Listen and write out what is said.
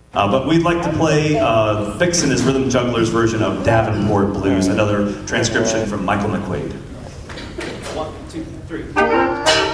But we'd like to play Fix and his Rhythm Jugglers version of Davenport Blues, another transcription from Michael McQuaid. 1, 2, 3.